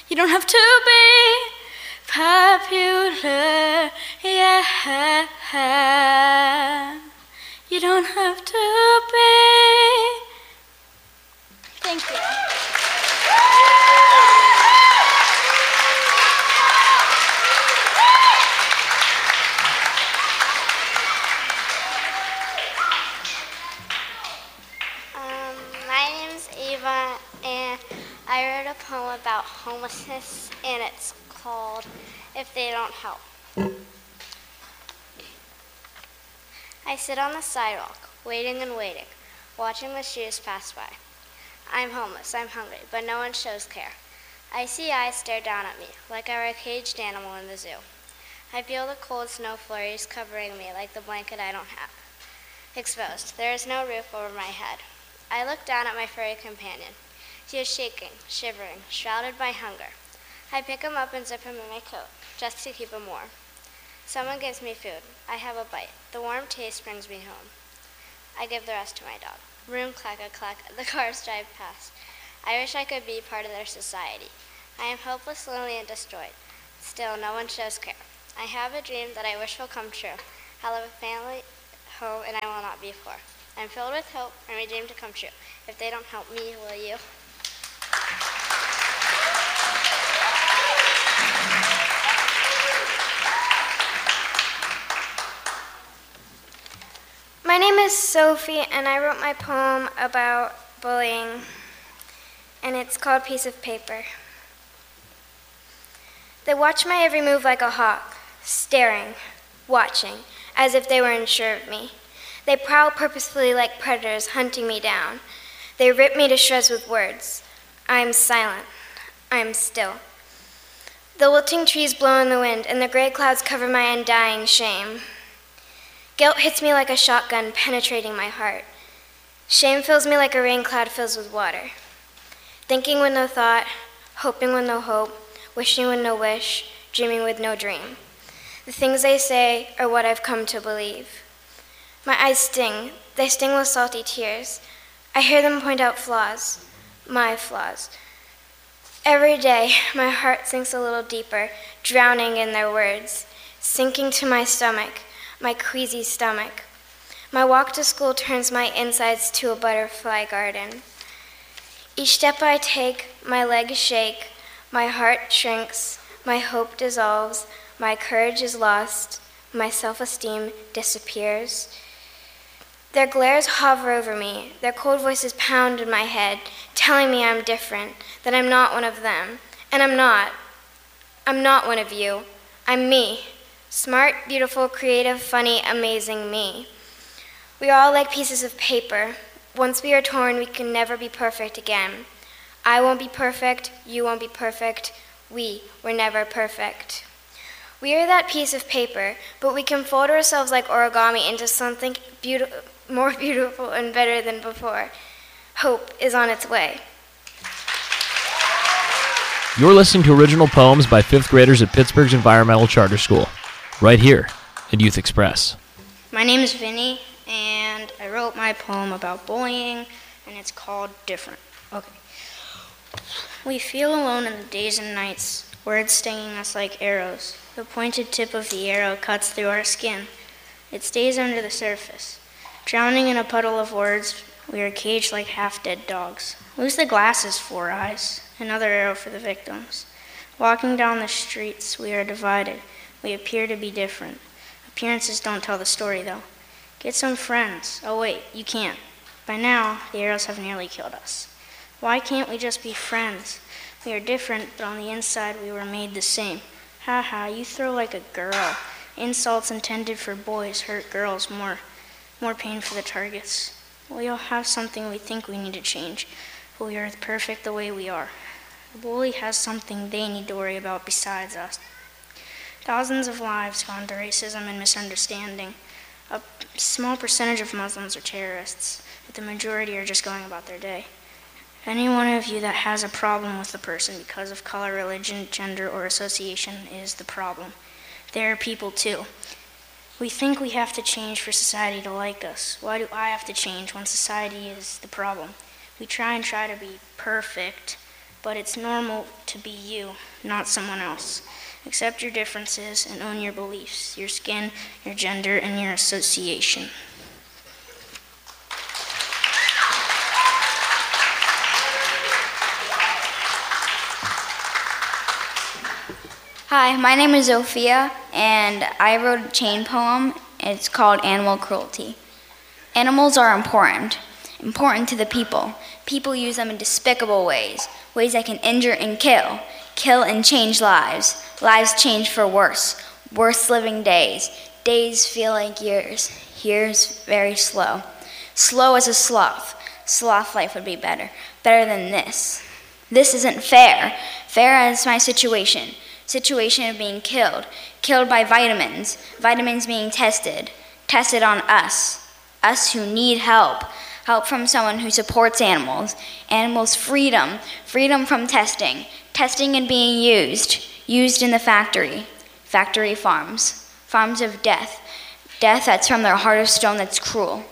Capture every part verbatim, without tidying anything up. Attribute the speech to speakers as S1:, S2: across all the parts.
S1: You don't have to be popular, yeah. You don't have to be. Thank you.
S2: Um, my name's Ava, and I wrote a poem about homelessness, and it's called If They Don't Help. I sit on the sidewalk, waiting and waiting, watching the shoes pass by. I'm homeless, I'm hungry, but no one shows care. I see eyes stare down at me, like I were a caged animal in the zoo. I feel the cold snow flurries covering me like the blanket I don't have. Exposed, there is no roof over my head. I look down at my furry companion. He is shaking, shivering, shrouded by hunger. I pick him up and zip him in my coat, just to keep him warm. Someone gives me food. I have a bite. The warm taste brings me home. I give the rest to my dog. Room clack-a-clack, the cars drive past. I wish I could be part of their society. I am hopeless, lonely, and destroyed. Still, no one shows care. I have a dream that I wish will come true. I'll have a family, home, and I will not be poor. I'm filled with hope, and my dream to come true. If they don't help me, will you?
S3: My name is Sophie, and I wrote my poem about bullying, and it's called Piece of Paper. They watch my every move like a hawk, staring, watching, as if they were unsure of me. They prowl purposefully like predators, hunting me down. They rip me to shreds with words. I am silent. I am still. The wilting trees blow in the wind, and the gray clouds cover my undying shame. Guilt hits me like a shotgun, penetrating my heart. Shame fills me like a rain cloud fills with water. Thinking with no thought, hoping with no hope, wishing with no wish, dreaming with no dream. The things they say are what I've come to believe. My eyes sting. They sting with salty tears. I hear them point out flaws, my flaws. Every day, my heart sinks a little deeper, drowning in their words, sinking to my stomach, my queasy stomach. My walk to school turns my insides to a butterfly garden. Each step I take, my legs shake, my heart shrinks, my hope dissolves, my courage is lost, my self-esteem disappears. Their glares hover over me, their cold voices pound in my head, telling me I'm different, that I'm not one of them. And I'm not. I'm not one of you. I'm me. Smart, beautiful, creative, funny, amazing me. We are all like pieces of paper. Once we are torn, we can never be perfect again. I won't be perfect, you won't be perfect, we were never perfect. We are that piece of paper, but we can fold ourselves like origami into something beautiful, more beautiful and better than before. Hope is on its way.
S4: You're listening to original poems by fifth graders at Pittsburgh's Environmental Charter School, right here at Youth Express.
S5: My name is Vinny, and I wrote my poem about bullying, and it's called Different. Okay. We feel alone in the days and nights, words stinging us like arrows. The pointed tip of the arrow cuts through our skin. It stays under the surface. Drowning in a puddle of words, we are caged like half-dead dogs. Lose the glasses, Four Eyes. Another arrow for the victims. Walking down the streets, we are divided. We appear to be different. Appearances don't tell the story, though. Get some friends. Oh, wait, you can't. By now, the arrows have nearly killed us. Why can't we just be friends? We are different, but on the inside, we were made the same. Ha ha, you throw like a girl. Insults intended for boys hurt girls more. More pain for the targets. We all have something we think we need to change, but we are perfect the way we are. The bully has something they need to worry about besides us. Thousands of lives gone to racism and misunderstanding. A small percentage of Muslims are terrorists, but the majority are just going about their day. Any one of you that has a problem with a person because of color, religion, gender, or association is the problem. There are people too. We think we have to change for society to like us. Why do I have to change when society is the problem? We try and try to be perfect, but it's normal to be you, not someone else. Accept your differences and own your beliefs, your skin, your gender, and your association. Hi, my name is Zofia, and I wrote a chain poem. It's called Animal Cruelty. Animals are important, important to the people. People use them in despicable ways, ways that can injure and kill, kill and change lives. Lives change for worse, worse living days. Days feel like years, years very slow. Slow as a sloth. Sloth life would be better, better than this. This isn't fair, fair as my situation. Situation of being killed, killed by vitamins, vitamins being tested, tested on us, us who need help, help from someone who supports animals, animals' freedom, freedom from testing, testing and being used, used in the factory, factory farms, farms of death, death that's from their heart of stone that's cruel,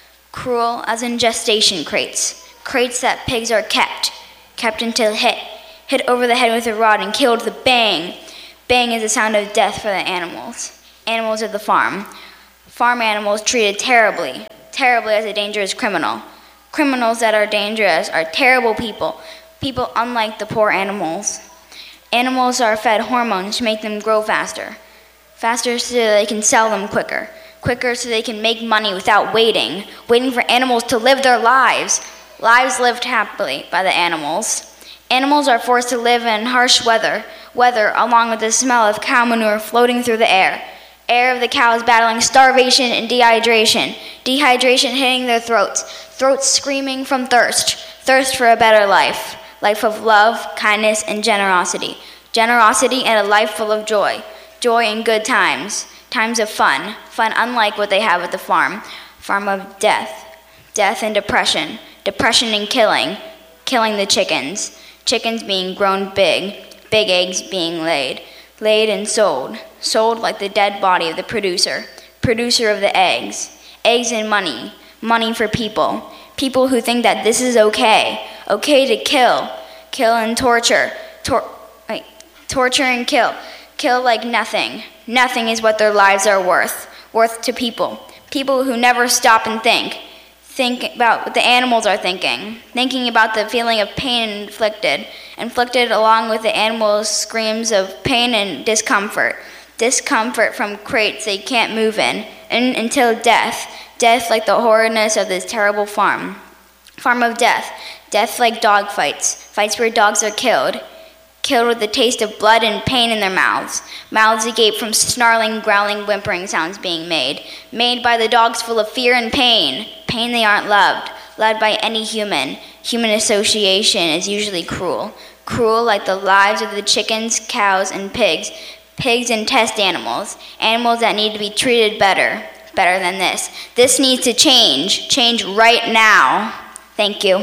S5: cruel as in gestation crates, crates that pigs are kept, kept until hit, hit over the head with a rod and killed with a bang. Bang is the sound of death for the animals. Animals of the farm. Farm animals treated terribly, terribly as a dangerous criminal. Criminals that are dangerous are terrible people, people unlike the poor animals. Animals are fed hormones to make them grow faster, faster so they can sell them quicker, quicker so they can make money without waiting, waiting for animals to live their lives, lives lived happily by the animals. Animals are forced to live in harsh weather, weather along with the smell of cow manure floating through the air. Air of the cows battling starvation and dehydration, dehydration hitting their throats, throats screaming from thirst, thirst for a better life, life of love, kindness, and generosity, generosity and a life full of joy, joy and good times, times of fun, fun unlike what they have at the farm, farm of death, death and depression, depression and killing, killing the chickens, chickens being grown big, big eggs being laid, laid and sold, sold like the dead body of the producer, producer of the eggs, eggs and money, money for people, people who think that this is okay, okay to kill, kill and torture, tor- wait, torture and kill, kill like nothing, nothing is what their lives are worth, worth to people, people who never stop and think, think about what the animals are thinking, thinking about the feeling of pain inflicted, inflicted along with the animals' screams of pain and discomfort, discomfort from crates they can't move in, and until death, death like the horridness of this terrible farm, farm of death, death like dog fights, fights where dogs are killed, killed with the taste of blood and pain in their mouths, mouths agape from snarling, growling, whimpering sounds being made, made by the dogs full of fear and pain, pain they aren't loved, loved by any human. Human association is usually cruel, cruel like the lives of the chickens, cows, and pigs, pigs and test animals, animals that need to be treated better, better than this. This needs to change, change right now. Thank you.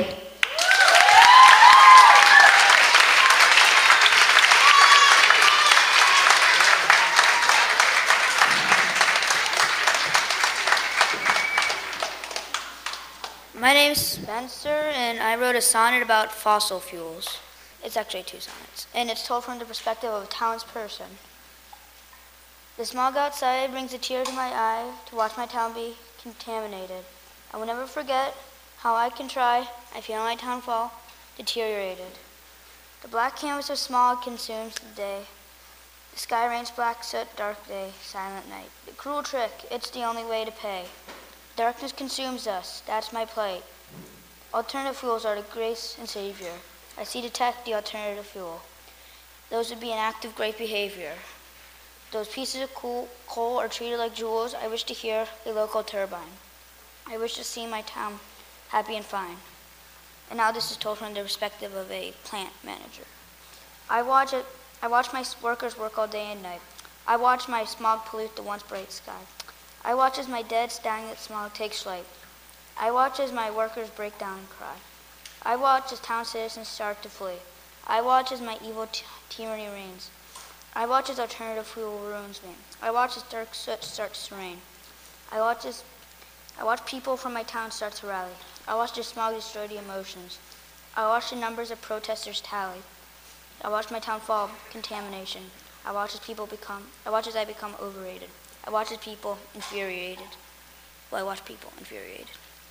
S6: My name's Spencer, and I wrote a sonnet about fossil fuels. It's actually two sonnets, and it's told from the perspective of a townsperson. The smog outside brings a tear to my eye to watch my town be contaminated. I will never forget how I can try. I feel my town fall, deteriorated. The black canvas of smog consumes the day. The sky rains black soot, dark day, silent night. The cruel trick, it's the only way to pay. Darkness consumes us, that's my plight. Alternative fuels are the grace and savior. I see detect the alternative fuel. Those would be an act of great behavior. Those pieces of coal, coal are treated like jewels. I wish to hear a local turbine. I wish to see my town happy and fine. And now this is told from the perspective of a plant manager. I watch it. I watch my workers work all day and night. I watch my smog pollute the once bright sky. I watch as my dead stagnant smog takes flight. I watch as my workers break down and cry. I watch as town citizens start to flee. I watch as my evil t- tyranny reigns. I watch as alternative fuel ruins me. I watch as dark soot starts to rain. I watch as I watch people from my town start to rally. I watch as smog destroy the emotions. I watch the numbers of protesters tally. I watch my town fall of contamination. I watch as people become, I watch as I become overrated. I watch as people infuriated. Well, I watch people infuriated.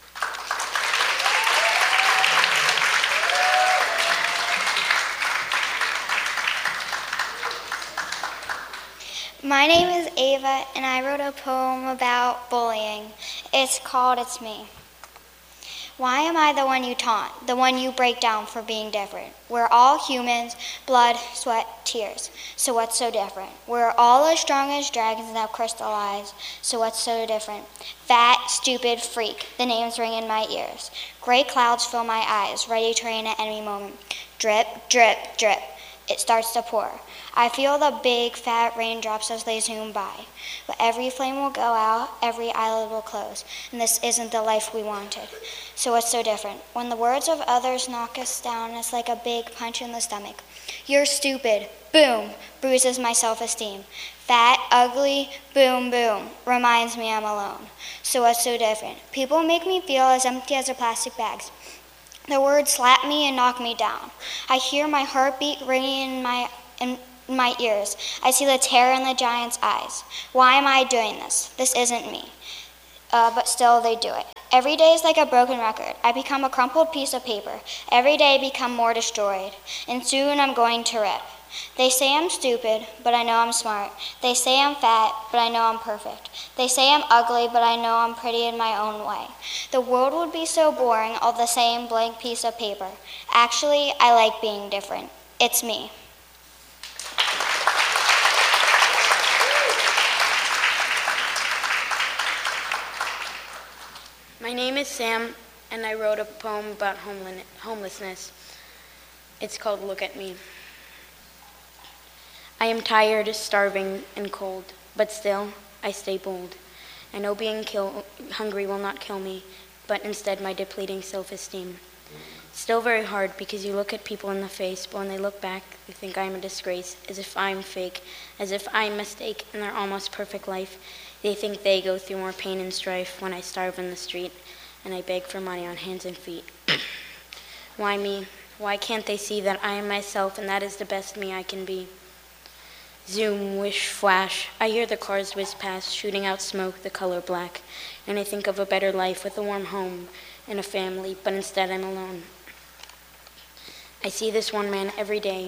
S3: My name is Ava, and I wrote a poem about bullying. It's called It's Me. Why am I the one you taunt, the one you break down for being different? We're all humans, blood, sweat, tears. So what's so different? We're all as strong as dragons that crystallize. So what's so different? Fat, stupid, freak, the names ring in my ears. Gray clouds fill my eyes, ready to rain at any moment. Drip, drip, drip. It starts to pour. I feel the big fat raindrops as they zoom by. But every flame will go out, every eyelid will close, and this isn't the life we wanted. So what's so different? When the words of others knock us down, it's like a big punch in the stomach. You're stupid, boom, bruises my self-esteem. Fat, ugly, boom, boom, reminds me I'm alone. So what's so different? People make me feel as empty as their plastic bags. The words slap me and knock me down. I hear my heartbeat ringing in my in my ears. I see the terror in the giant's eyes. Why am I doing this? This isn't me. Uh, but still, they do it. Every day is like a broken record. I become a crumpled piece of paper. Every day I become more destroyed. And soon I'm going to rip. They say I'm stupid, but I know I'm smart. They say I'm fat, but I know I'm perfect. They say I'm ugly, but I know I'm pretty in my own way. The world would be so boring, all the same blank piece of paper. Actually, I like being different. It's me.
S7: My name is Sam, and I wrote a poem about homelessness. It's called Look at Me. I am tired, starving, and cold, but still, I stay bold. I know being kill- hungry will not kill me, but instead my depleting self-esteem. Still very hard because you look at people in the face, but when they look back, they think I'm a disgrace, as if I'm fake, as if I'm a mistake in their almost perfect life. They think they go through more pain and strife when I starve in the street, and I beg for money on hands and feet. Why me? Why can't they see that I am myself, and that is the best me I can be? Zoom, wish, flash. I hear the cars whiz past, shooting out smoke, the color black, and I think of a better life with a warm home and a family, but instead I'm alone. I see this one man every day,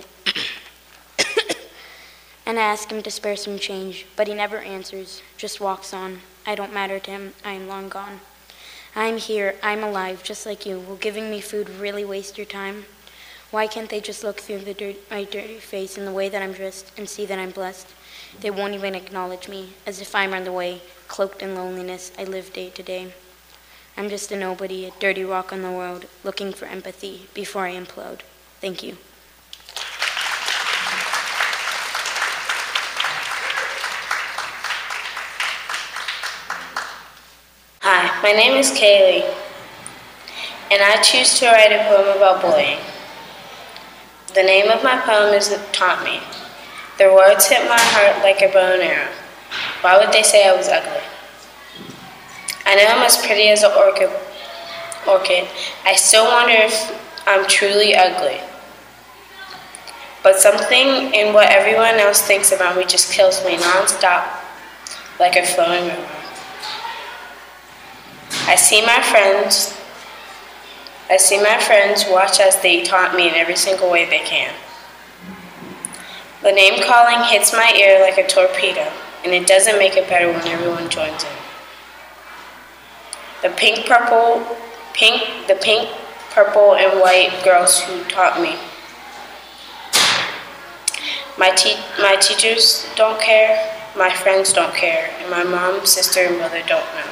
S7: and I ask him to spare some change, but he never answers, just walks on. I don't matter to him, I am long gone. I'm here, I'm alive, just like you. Will giving me food really waste your time? Why can't they just look through the dirt, my dirty face and the way that I'm dressed and see that I'm blessed? They won't even acknowledge me, as if I'm on the way, cloaked in loneliness, I live day to day. I'm just a nobody, a dirty rock on the world, looking for empathy before I implode. Thank you.
S8: Hi, my name is Kaylee, and I choose to write a poem about bullying. The name of my poem is Taunt Me. The words hit my heart like a bow and arrow. Why would they say I was ugly? I know I'm as pretty as an orchid. orchid. I still wonder if I'm truly ugly. But something in what everyone else thinks about me just kills me nonstop, like a flowing river. I see my friends I see my friends watch as they taunt me in every single way they can. The name calling hits my ear like a torpedo, and it doesn't make it better when everyone joins in. The pink, purple, pink, the pink, purple, and white girls who taught me. My te- my teachers don't care, my friends don't care, and my mom, sister, and brother don't know.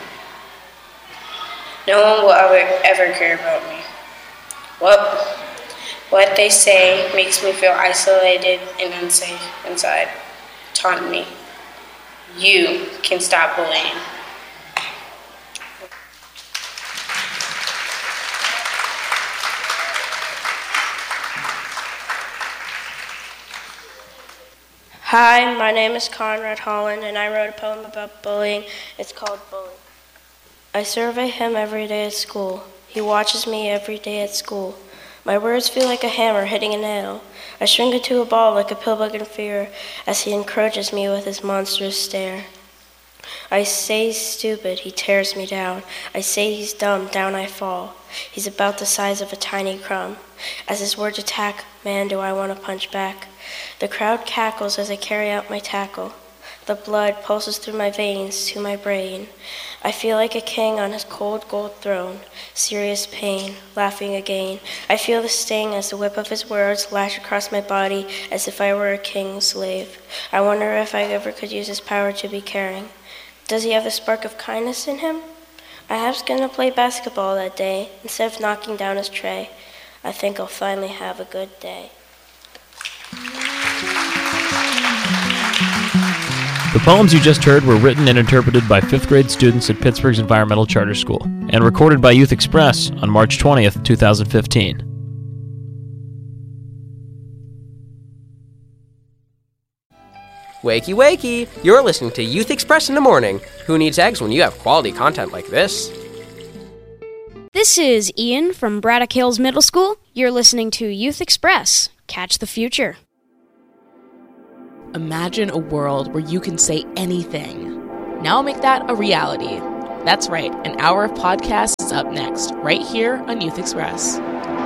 S8: No one will ever, ever care about me. Well, what they say makes me feel isolated and unsafe inside. Taunt me. You can stop bullying.
S9: Hi, my name is Conrad Holland, and I wrote a poem about bullying. It's called Bully. I survey him every day at school. He watches me every day at school. My words feel like a hammer hitting a nail. I shrink into a ball like a pillbug in fear as he encroaches me with his monstrous stare. I say he's stupid, he tears me down. I say he's dumb, down I fall. He's about the size of a tiny crumb. As his words attack, man, do I want to punch back. The crowd cackles as I carry out my tackle. The blood pulses through my veins to my brain. I feel like a king on his cold gold throne. Serious pain, laughing again. I feel the sting as the whip of his words lash across my body as if I were a king's slave. I wonder if I ever could use his power to be caring. Does he have the spark of kindness in him? I was going to play basketball that day instead of knocking down his tray. I think I'll finally have a good day.
S4: The poems you just heard were written and interpreted by fifth grade students at Pittsburgh's Environmental Charter School and recorded by Youth Express on March twentieth, twenty fifteen.
S10: Wakey, wakey! You're listening to Youth Express in the morning. Who needs eggs when you have quality content like this?
S11: This is Ian from Braddock Hills Middle School. You're listening to Youth Express. Catch the future.
S12: Imagine a world where you can say anything. Now make that a reality. That's right, an hour of podcast is up next, right here on Youth Express.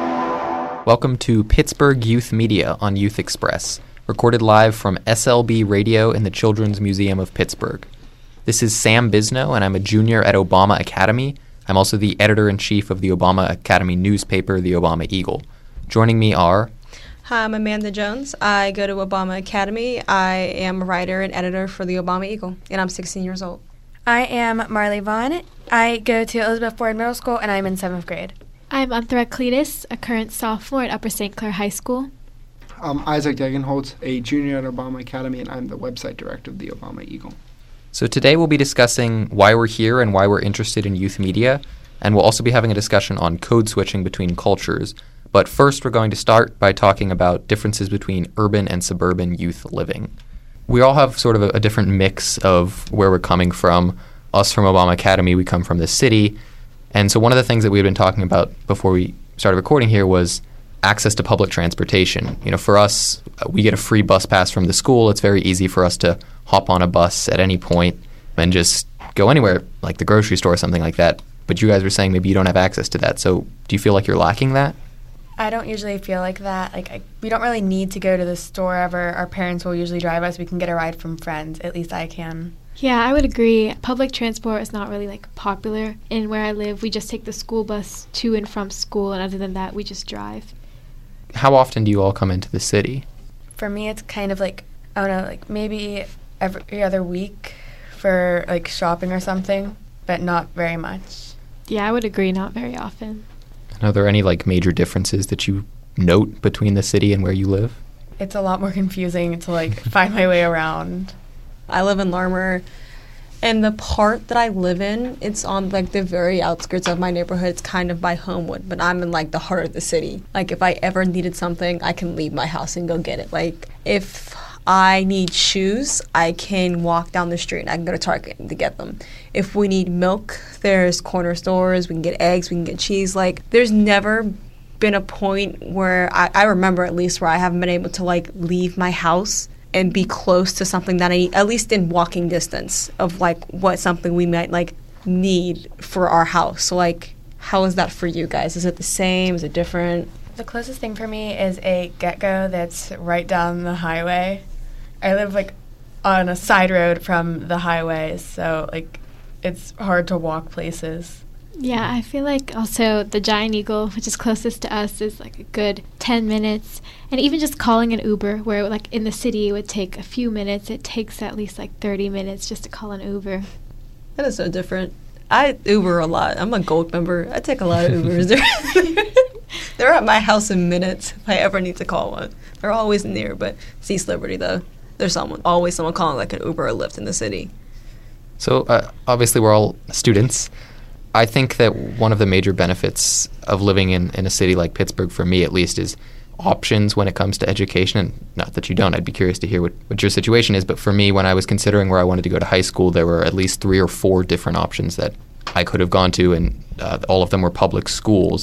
S13: Welcome to Pittsburgh Youth Media on Youth Express, recorded live from S L B Radio in the Children's Museum of Pittsburgh. This is Sam Bisno, and I'm a junior at Obama Academy. I'm also the editor-in-chief of the Obama Academy newspaper, the Obama Eagle. Joining me are...
S14: Hi, I'm Amanda Jones. I go to Obama Academy. I am a writer and editor for the Obama Eagle, and I'm sixteen years old.
S15: I am Marley Vaughn. I go to Elizabeth Ford Middle School, and I'm in seventh grade.
S16: I'm Anthra Cletus, a current sophomore at Upper Saint Clair High School.
S17: I'm Isaac Degenholtz, a junior at Obama Academy, and I'm the website director of the Obama Eagle.
S13: So today we'll be discussing why we're here and why we're interested in youth media, and we'll also be having a discussion on code switching between cultures. But first, we're going to start by talking about differences between urban and suburban youth living. We all have sort of a, a different mix of where we're coming from. Us from Obama Academy, we come from the city. And so one of the things that we had been talking about before we started recording here was access to public transportation. You know, for us, we get a free bus pass from the school. It's very easy for us to hop on a bus at any point and just go anywhere, like the grocery store or something like that. But you guys were saying maybe you don't have access to that. So do you feel like you're lacking that?
S15: I don't usually feel like that. Like I, we don't really need to go to the store ever. Our parents will usually drive us. We can get a ride from friends. At least I can.
S16: Yeah, I would agree. Public transport is not really like popular in where I live. We just take the school bus to and from school, and other than that, we just drive.
S13: How often do you all come into the city?
S15: For me, it's kind of like, I don't know, like maybe every other week for like shopping or something, but not very much.
S16: Yeah, I would agree, not very often.
S13: Are there any like major differences that you note between the city and where you live?
S15: It's a lot more confusing to like find my way around.
S14: I live in Larmer, and the part that I live in, it's on like the very outskirts of my neighborhood. It's kind of by Homewood, but I'm in like the heart of the city. Like if I ever needed something, I can leave my house and go get it. Like if I need shoes, I can walk down the street and I can go to Target to get them. If we need milk, there's corner stores, we can get eggs, we can get cheese. Like, there's never been a point where, I, I remember at least, where I haven't been able to, like, leave my house and be close to something that I need, at least in walking distance of, like, what something we might, like, need for our house. So, like, how is that for you guys? Is it the same? Is it different?
S15: The closest thing for me is a Get-Go that's right down the highway. I live, like, on a side road from the highway, so, like, it's hard to walk places.
S16: Yeah, I feel like also the Giant Eagle, which is closest to us, is, like, a good ten minutes. And even just calling an Uber, where, like, in the city it would take a few minutes, it takes at least, like, thirty minutes just to call an Uber.
S14: That is so different. I Uber a lot. I'm a Gold member. I take a lot of Ubers. They're, they're at my house in minutes if I ever need to call one. They're always near, but it's East Liberty, though. There's someone, always someone calling like an Uber or Lyft in the city.
S13: So uh, obviously we're all students. I think that one of the major benefits of living in, in a city like Pittsburgh, for me at least, is options when it comes to education. And not that you don't. I'd be curious to hear what, what your situation is. But for me, when I was considering where I wanted to go to high school, there were at least three or four different options that I could have gone to, and uh, all of them were public schools.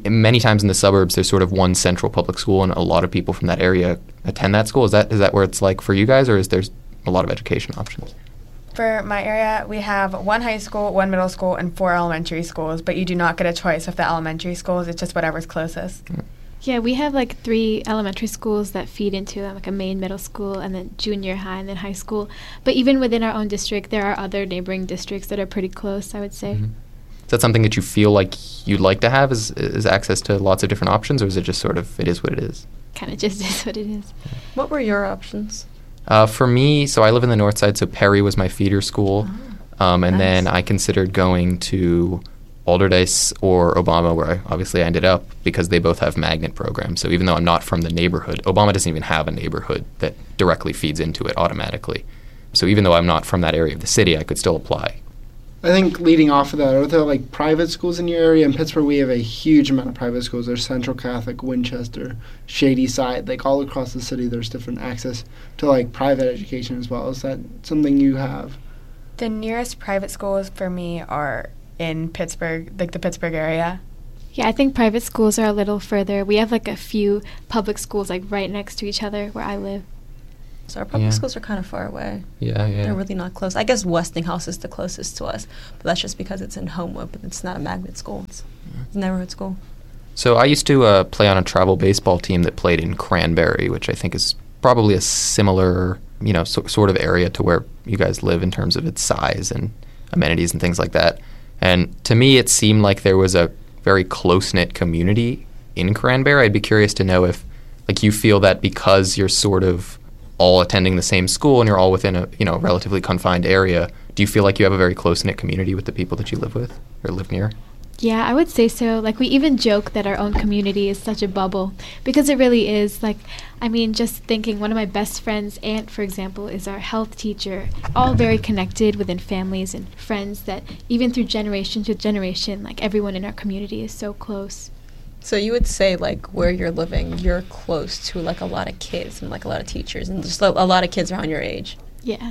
S13: many times in the suburbs, there's sort of one central public school, and a lot of people from that area attend that school. Is that is that where it's like for you guys, or is there a lot of education options?
S15: For my area, we have one high school, one middle school, and four elementary schools, but you do not get a choice with the elementary schools. It's just whatever's closest.
S13: Mm.
S16: Yeah, we have like three elementary schools that feed into uh, like a main middle school and then junior high and then high school. But even within our own district, there are other neighboring districts that are pretty close, I would say.
S13: Mm-hmm. Is that something that you feel like you'd like to have, is, is access to lots of different options, or is it just sort of, it is what it is?
S16: Kind of just is what it is.
S14: What were your options?
S13: Uh, for me, so I live in the north side, so Perry was my feeder school. Oh, um, and nice. Then I considered going to Alderdice or Obama, where I obviously ended up, because they both have magnet programs. So even though I'm not from the neighborhood, Obama doesn't even have a neighborhood that directly feeds into it automatically. So even though I'm not from that area of the city, I could still apply.
S17: I think leading off of that, are there like private schools in your area? In Pittsburgh, we have a huge amount of private schools. There's Central Catholic, Winchester, Shady Side. Like all across the city, there's different access to like private education as well. Is that something you have?
S15: The nearest private schools for me are in Pittsburgh, like the Pittsburgh area.
S16: Yeah, I think private schools are a little further. We have like a few public schools like right next to each other where I live.
S14: So our public
S13: yeah.
S14: schools are kind of far away.
S13: Yeah, yeah.
S14: They're really not close. I guess Westinghouse is the closest to us, but that's just because it's in Homewood, but it's not a magnet school. It's, yeah. it's a neighborhood school.
S13: So I used to uh, play on a travel baseball team that played in Cranberry, which I think is probably a similar, you know, so, sort of area to where you guys live in terms of its size and amenities and things like that. And to me, it seemed like there was a very close-knit community in Cranberry. I'd be curious to know if, like, you feel that because you're sort of all attending the same school and you're all within a, you know, relatively confined area, do you feel like you have a very close-knit community with the people that you live with or live near?
S16: Yeah, I would say so. Like, we even joke that our own community is such a bubble, because it really is. Like, I mean, just thinking, one of my best friends' aunt, for example, is our health teacher. All very connected within families and friends that even through generation to generation, like, everyone in our community is so close.
S14: So you would say, like, where you're living, you're close to, like, a lot of kids and, like, a lot of teachers and just a, a lot of kids around your age.
S16: Yeah.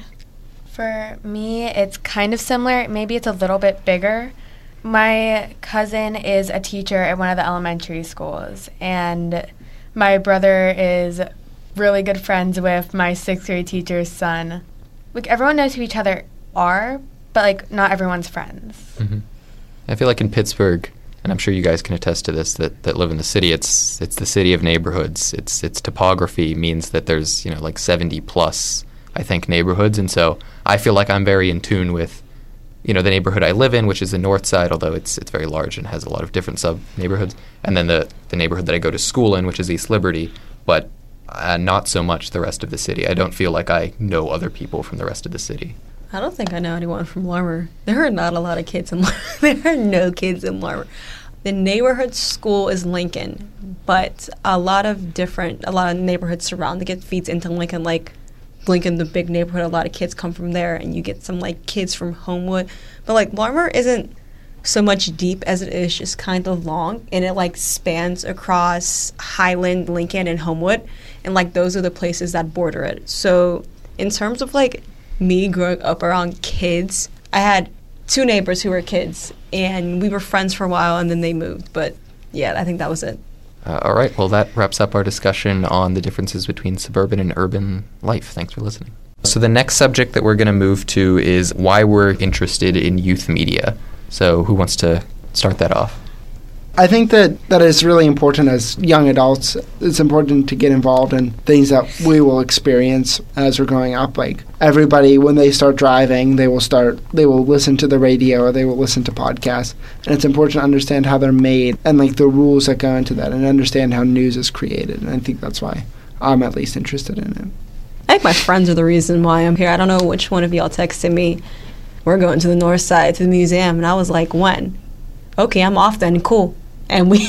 S15: For me, it's kind of similar. Maybe it's a little bit bigger. My cousin is a teacher at one of the elementary schools, and my brother is really good friends with my sixth grade teacher's son. Like, everyone knows who each other are, but, like, not everyone's friends.
S13: Mm-hmm. I feel like in Pittsburgh, and I'm sure you guys can attest to this, that, that live in the city, it's it's the city of neighborhoods. It's its topography means that there's, you know, like seventy plus, I think, neighborhoods. And so I feel like I'm very in tune with, you know, the neighborhood I live in, which is the north side, although it's it's very large and has a lot of different sub-neighborhoods. And then the, the neighborhood that I go to school in, which is East Liberty, but uh, not so much the rest of the city. I don't feel like I know other people from the rest of the city.
S14: I don't think I know anyone from Larmer. There are not a lot of kids in Larmer. There are no kids in Larmer. The neighborhood school is Lincoln, but a lot of different, a lot of neighborhoods surrounding it feeds into Lincoln, like Lincoln, the big neighborhood. A lot of kids come from there, and you get some, like, kids from Homewood. But, like, Larmer isn't so much deep as it is just kind of long, and it, like, spans across Highland, Lincoln, and Homewood, and, like, those are the places that border it. So in terms of, like, me growing up around kids, I had two neighbors who were kids, and we were friends for a while, and then they moved. But, yeah, I think that was it.
S13: Uh, all right. Well, that wraps up our discussion on the differences between suburban and urban life. Thanks for listening. So the next subject that we're going to move to is why we're interested in youth media. So who wants to start that off?
S17: I think that that is really important as young adults. It's important to get involved in things that we will experience as we're growing up. Like everybody, when they start driving, they will start, they will listen to the radio or they will listen to podcasts. And it's important to understand how they're made and like the rules that go into that and understand how news is created. And I think that's why I'm at least interested in it.
S14: I think my friends are the reason why I'm here. I don't know which one of y'all texted me, we're going to the north side to the museum. And I was like, when? Okay, I'm off then. Cool. And we,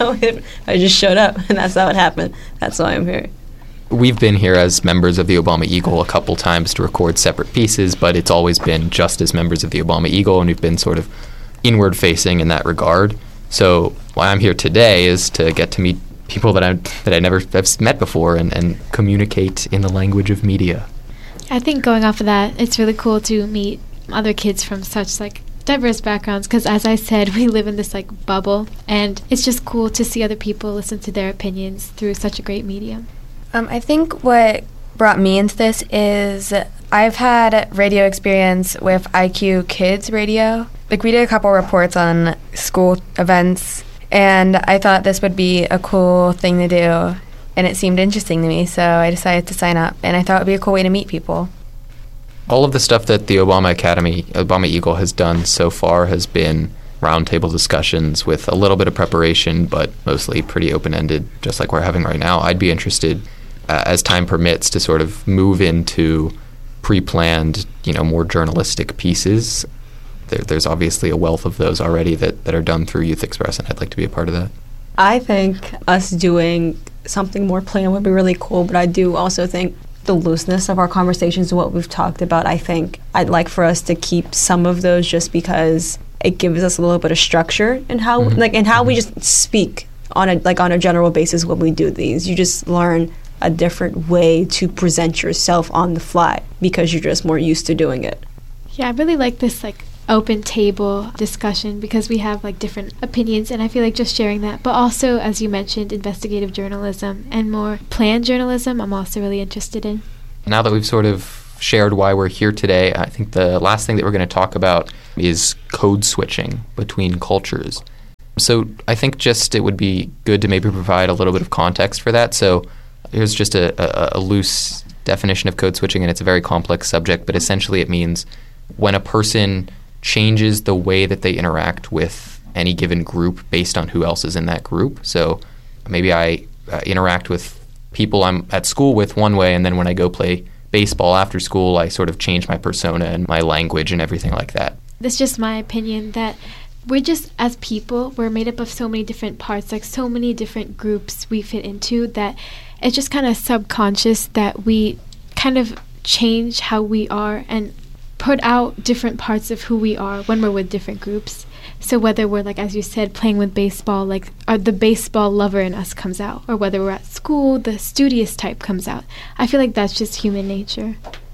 S14: I just showed up, and that's how it happened. That's why I'm here.
S13: We've been here as members of the Obama Eagle a couple times to record separate pieces, but it's always been just as members of the Obama Eagle, and we've been sort of inward-facing in that regard. So why I'm here today is to get to meet people that I that I never have met before and, and communicate in the language of media.
S16: I think going off of that, it's really cool to meet other kids from such like diverse backgrounds, because as I said, we live in this like bubble, and it's just cool to see other people listen to their opinions through such a great medium.
S15: Um, I think what brought me into this is I've had radio experience with I Q Kids Radio. Like, we did a couple reports on school events, and I thought this would be a cool thing to do, and it seemed interesting to me, so I decided to sign up, and I thought it would be a cool way to meet people.
S13: All of the stuff that the Obama Academy, Obama Eagle has done so far has been roundtable discussions with a little bit of preparation, but mostly pretty open-ended, just like we're having right now. I'd be interested, uh, as time permits, to sort of move into pre-planned, you know, more journalistic pieces. There, there's obviously a wealth of those already that, that are done through Youth Express, and I'd like to be a part of that.
S14: I think us doing something more planned would be really cool, but I do also think the looseness of our conversations and what we've talked about, I think I'd like for us to keep some of those just because it gives us a little bit of structure in how mm-hmm. like and how we just speak on a like on a general basis when we do these. You just learn a different way to present yourself on the fly because you're just more used to doing it.
S16: Yeah, I really like this like open table discussion because we have like different opinions, and I feel like just sharing that, but also, as you mentioned, investigative journalism and more planned journalism I'm also really interested in.
S13: Now that we've sort of shared why we're here today, I think the last thing that we're going to talk about is code switching between cultures. So I think just it would be good to maybe provide a little bit of context for that. So here's just a, a, a loose definition of code switching, and it's a very complex subject, but essentially it means when a person changes the way that they interact with any given group based on who else is in that group. So maybe I uh, interact with people I'm at school with one way, and then when I go play baseball after school, I sort of change my persona and my language and everything like that.
S16: That's just my opinion, that we're just, as people, we're made up of so many different parts, like so many different groups we fit into, that it's just kind of subconscious that we kind of change how we are and put out different parts of who we are when we're with different groups. So whether we're, like, as you said, playing with baseball, like uh, the baseball lover in us comes out, or whether we're at school, the studious type comes out. I feel like that's just human nature.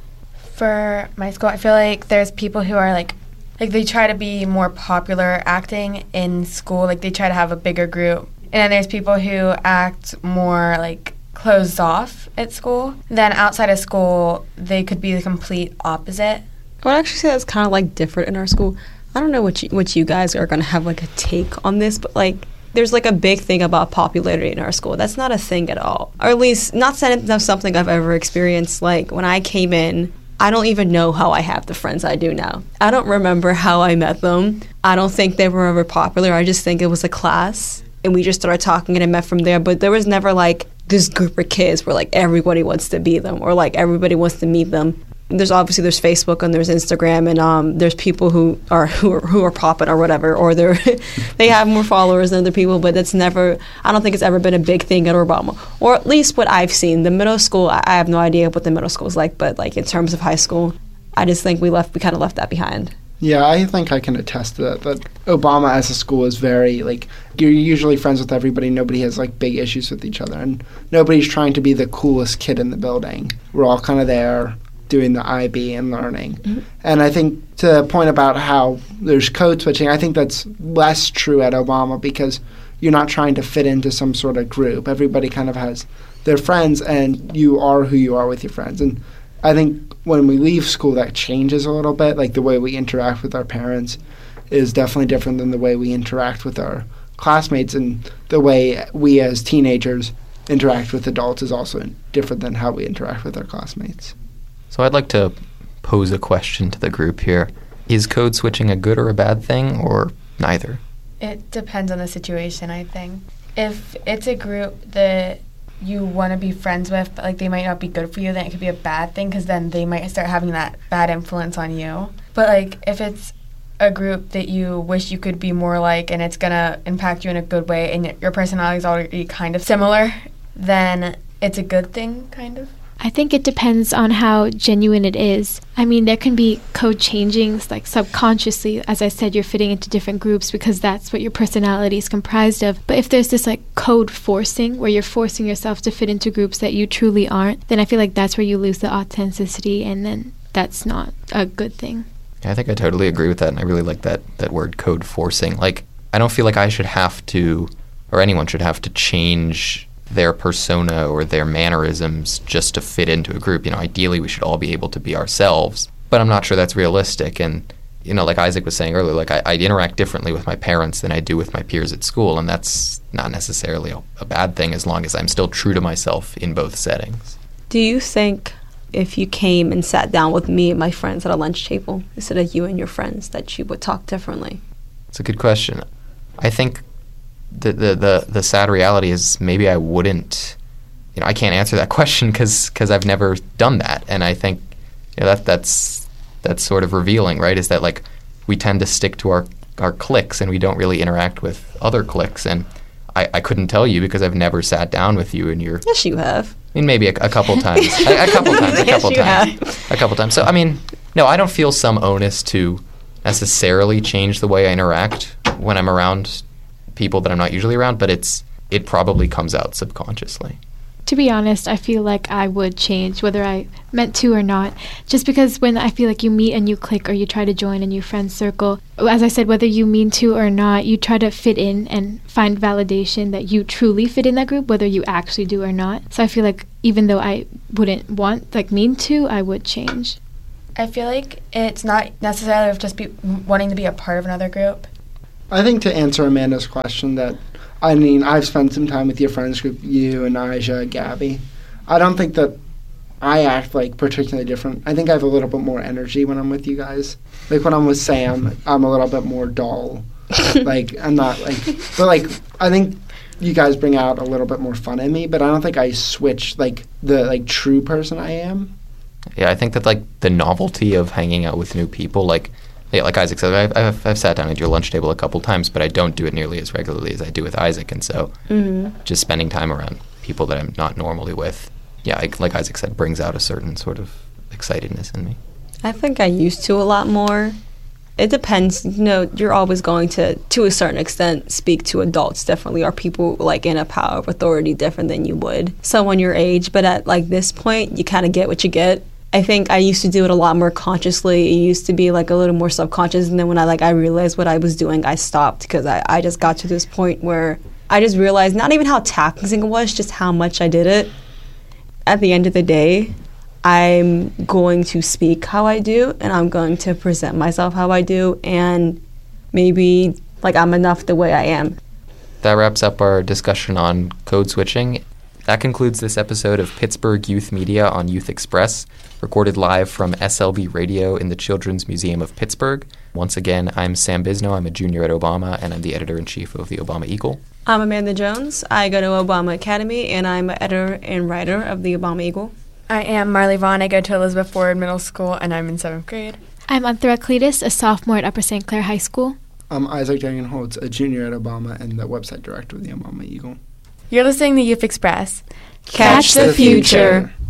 S15: For my school, I feel like there's people who are like, like they try to be more popular acting in school, like they try to have a bigger group. And then there's people who act more like closed off at school. Then outside of school, they could be the complete opposite.
S14: I would actually say that's kind of like different in our school. I don't know what you, what you guys are going to have like a take on this, but like there's like a big thing about popularity in our school. That's not a thing at all. Or at least not something I've ever experienced. Like when I came in, I don't even know how I have the friends I do now. I don't remember how I met them. I don't think they were ever popular. I just think it was a class and we just started talking and I met from there. But there was never like this group of kids where like everybody wants to be them or like everybody wants to meet them. There's obviously there's Facebook and there's Instagram and um, there's people who are who are, who are popping or whatever, or they're they have more followers than other people, but that's never, I don't think it's ever been a big thing at Obama, or at least what I've seen. The middle school, I, I have no idea what the middle school is like, but like in terms of high school, I just think we left we kind of left that behind.
S17: Yeah, I think I can attest to that. That Obama as a school is very like you're usually friends with everybody. Nobody has like big issues with each other, and nobody's trying to be the coolest kid in the building. We're all kind of there doing the I B and learning. Mm-hmm. And I think to the point about how there's code switching, I think that's less true at Obama because you're not trying to fit into some sort of group. Everybody kind of has their friends and you are who you are with your friends. And I think when we leave school that changes a little bit. Like the way we interact with our parents is definitely different than the way we interact with our classmates, and the way we as teenagers interact with adults is also different than how we interact with our classmates.
S13: So I'd like to pose a question to the group here. Is code switching a good or a bad thing, or neither?
S15: It depends on the situation, I think. If it's a group that you want to be friends with, but like they might not be good for you, then it could be a bad thing because then they might start having that bad influence on you. But like if it's a group that you wish you could be more like and it's going to impact you in a good way and your personality is already kind of similar, then it's a good thing, kind of.
S16: I think it depends on how genuine it is. I mean, there can be code changings, like subconsciously, as I said, you're fitting into different groups because that's what your personality is comprised of. But if there's this like code forcing, where you're forcing yourself to fit into groups that you truly aren't, then I feel like that's where you lose the authenticity, and then that's not a good thing.
S13: I think I totally agree with that, and I really like that, that word code forcing. Like, I don't feel like I should have to, or anyone should have to change their persona or their mannerisms just to fit into a group. You know, ideally we should all be able to be ourselves, but I'm not sure that's realistic. And, you know, like Isaac was saying earlier, like I, I interact differently with my parents than I do with my peers at school, and that's not necessarily a, a bad thing as long as I'm still true to myself in both settings.
S14: Do you think if you came and sat down with me and my friends at a lunch table instead of you and your friends that you would talk differently?
S13: It's a good question. I think the the, the, the sad reality is maybe I wouldn't, you know, I can't answer that question because because I've never done that. And I think, you know, that that's that's sort of revealing, right? Is that like we tend to stick to our, our cliques and we don't really interact with other cliques. And I, I couldn't tell you because I've never sat down with you and you're...
S14: Yes, you have.
S13: I mean, maybe a, a couple times. a, a couple times. A couple
S14: yes,
S13: times. A couple times. So, I mean, no, I don't feel some onus to necessarily change the way I interact when I'm around people that I'm not usually around, but it's it probably comes out subconsciously.
S16: To be honest, I feel like I would change whether I meant to or not, just because when I feel like you meet a new clique or you try to join a new friend circle, as I said, whether you mean to or not, you try to fit in and find validation that you truly fit in that group, whether you actually do or not. So I feel like even though I wouldn't want, like mean to, I would change.
S15: I feel like it's not necessarily of just be wanting to be a part of another group.
S17: I think to answer Amanda's question that, I mean, I've spent some time with your friends group, you, Anaja, Gabby. I don't think that I act, like, particularly different. I think I have a little bit more energy when I'm with you guys. Like, when I'm with Sam, I'm a little bit more dull. Like, I'm not, like... But, like, I think you guys bring out a little bit more fun in me, but I don't think I switch, like, the, like, true person I am.
S13: Yeah, I think that, like, the novelty of hanging out with new people, like... Yeah, like Isaac said, I've, I've, I've sat down at your lunch table a couple times, but I don't do it nearly as regularly as I do with Isaac. And so
S14: mm-hmm.
S13: just spending time around people that I'm not normally with, yeah, I, like Isaac said, brings out a certain sort of excitedness in me.
S14: I think I used to a lot more. It depends. You know, you're always going to, to a certain extent, speak to adults differently or people, like, in a power of authority different than you would someone your age. But at, like, this point, you kind of get what you get. I think I used to do it a lot more consciously. It used to be like a little more subconscious, and then when I like I realized what I was doing, I stopped because I, I just got to this point where I just realized not even how taxing it was, just how much I did it. At the end of the day, I'm going to speak how I do, and I'm going to present myself how I do, and maybe like I'm enough the way I am.
S13: That wraps up our discussion on code switching. That concludes this episode of Pittsburgh Youth Media on Youth Express, recorded live from S L B Radio in the Children's Museum of Pittsburgh. Once again, I'm Sam Bisno. I'm a junior at Obama, and I'm the editor-in-chief of the Obama Eagle.
S14: I'm Amanda Jones. I go to Obama Academy, and I'm an editor and writer of the Obama Eagle.
S15: I am Marley Vaughn. I go to Elizabeth Ford Middle School, and I'm in seventh grade.
S16: I'm Anthera Cletus, a sophomore at Upper Saint Clair High School.
S17: I'm Isaac Degenholtz, a junior at Obama and the website director of the Obama Eagle.
S15: You're listening to Youth Express.
S17: Catch, Catch the, the future. future.